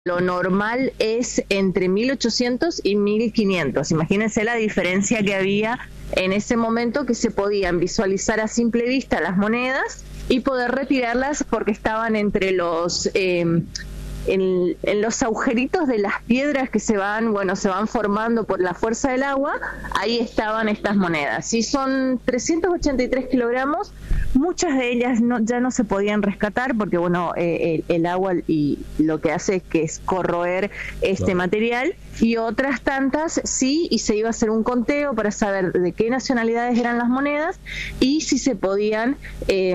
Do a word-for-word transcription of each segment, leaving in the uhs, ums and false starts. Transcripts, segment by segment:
lo normal es entre mil ochocientos y mil quinientos. Imagínense la diferencia que había en ese momento, que se podían visualizar a simple vista las monedas y poder retirarlas porque estaban entre los eh, en, en los agujeritos de las piedras que se van, bueno, se van formando por la fuerza del agua. Ahí estaban estas monedas y son trescientos ochenta y tres kilogramos. Muchas de ellas no, ya no se podían rescatar porque, bueno, eh, el, el agua y lo que hace es que es corroer este claro. material, y otras tantas sí, y se iba a hacer un conteo para saber de qué nacionalidades eran las monedas y si se podían eh,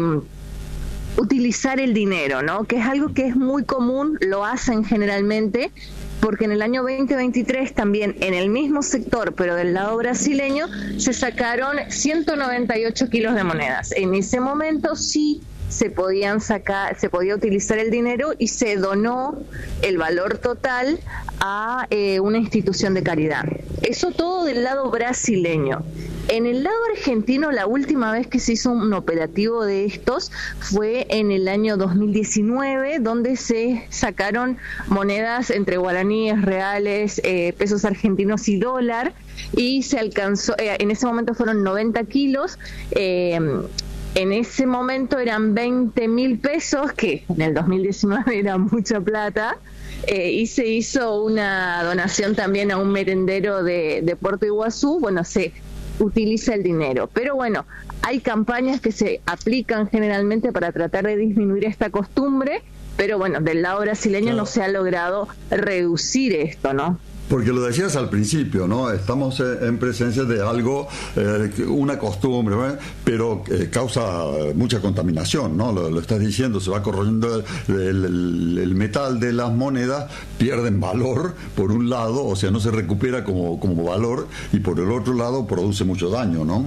utilizar el dinero, ¿no? Que es algo que es muy común, lo hacen generalmente, porque en el año veinte veintitrés también en el mismo sector, pero del lado brasileño, se sacaron ciento noventa y ocho kilos de monedas. En ese momento sí se podían sacar, se podía utilizar el dinero y se donó el valor total a eh, una institución de caridad. Eso todo del lado brasileño. En el lado argentino, la última vez que se hizo un operativo de estos fue en el año dos mil diecinueve, donde se sacaron monedas entre guaraníes, reales, eh, pesos argentinos y dólar, y se alcanzó, eh, en ese momento fueron noventa kilos, eh, en ese momento eran veinte mil pesos, que en el dos mil diecinueve era mucha plata. Eh, y se hizo una donación también a un merendero de, de Puerto Iguazú. Bueno, se utiliza el dinero, pero bueno, hay campañas que se aplican generalmente para tratar de disminuir esta costumbre, pero bueno, del lado brasileño claro. no se ha logrado reducir esto, ¿no? Porque lo decías al principio, ¿no? Estamos en presencia de algo, eh, una costumbre, ¿eh? pero eh, causa mucha contaminación, ¿no? Lo, lo estás diciendo, se va corroyendo el, el, el metal de las monedas, pierden valor por un lado, o sea, no se recupera como, como valor, y por el otro lado produce mucho daño, ¿no?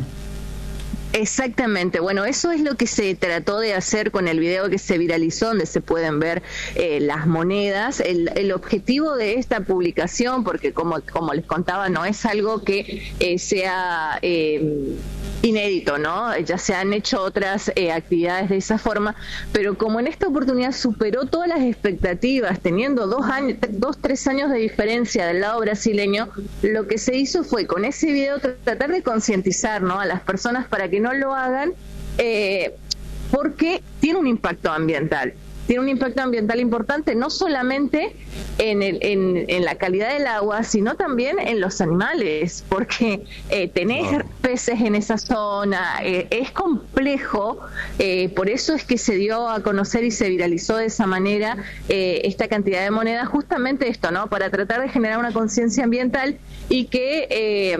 Exactamente, bueno, eso es lo que se trató de hacer con el video que se viralizó, donde se pueden ver eh, las monedas. El, el objetivo de esta publicación, porque como, como les contaba, no es algo que eh, sea eh, inédito, ¿no? Ya se han hecho otras eh, actividades de esa forma, pero como en esta oportunidad superó todas las expectativas, teniendo dos años, dos, tres años de diferencia del lado brasileño, lo que se hizo fue con ese video tratar de concientizar, ¿no?, a las personas para que no lo hagan, eh, porque tiene un impacto ambiental. Tiene un impacto ambiental importante, no solamente en, el, en, en la calidad del agua, sino también en los animales, porque eh, tenés wow. peces en esa zona, eh, es complejo, eh, por eso es que se dio a conocer y se viralizó de esa manera eh, esta cantidad de monedas, justamente esto, ¿no?, para tratar de generar una conciencia ambiental y que eh,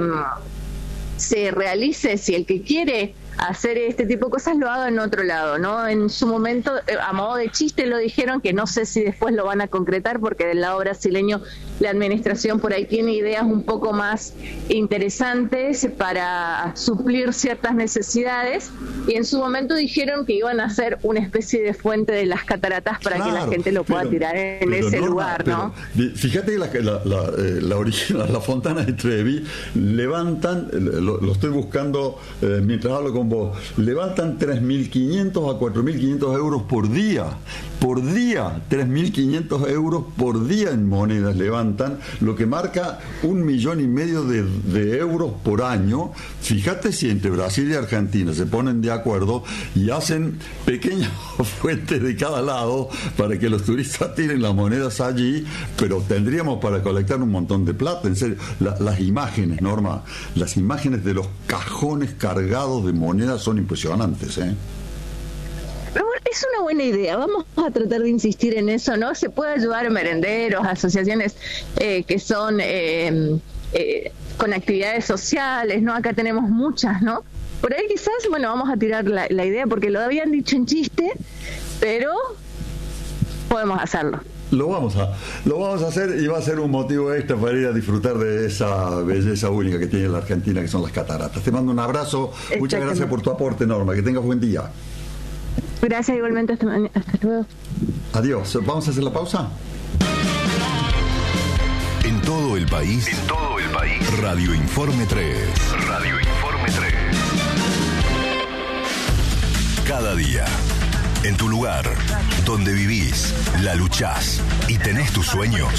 se realice, si el que quiere hacer este tipo de cosas lo haga en otro lado, ¿no? En su momento, a modo de chiste lo dijeron, que no sé si después lo van a concretar, porque del lado brasileño la administración por ahí tiene ideas un poco más interesantes para suplir ciertas necesidades, y en su momento dijeron que iban a hacer una especie de fuente de las cataratas para claro, que la gente lo pueda pero, tirar en ese Norma, lugar, ¿no? Pero, fíjate que la, la, la, la original, la Fontana de Trevi, levantan, lo, lo estoy buscando eh, mientras hablo con vos, levantan tres mil quinientos a cuatro mil quinientos euros por día, por día, tres mil quinientos euros por día en monedas levantan, lo que marca un millón y medio de, de euros por año. Fíjate si entre Brasil y Argentina se ponen de acuerdo y hacen pequeñas fuentes de cada lado para que los turistas tiren las monedas allí, pero tendríamos para colectar un montón de plata, en serio. La, las imágenes, Norma, las imágenes de los cajones cargados de monedas son impresionantes, ¿eh? Es una buena idea, vamos a tratar de insistir en eso, ¿no? Se puede ayudar a merenderos, asociaciones eh, que son eh, eh, con actividades sociales, ¿no? Acá tenemos muchas, ¿no? Por ahí quizás, bueno, vamos a tirar la, la idea, porque lo habían dicho en chiste, pero podemos hacerlo. Lo vamos a lo vamos a hacer, y va a ser un motivo extra para ir a disfrutar de esa belleza única que tiene la Argentina, que son las cataratas. Te mando un abrazo, muchas gracias por tu aporte, Norma, que tengas buen día. Gracias, igualmente, hasta, hasta luego. Adiós, ¿vamos a hacer la pausa? En todo el país, en todo el país, Radio Informe tres. Radio Informe tres. Cada día, En tu lugar, donde vivís, la luchás y tenés tus sueños.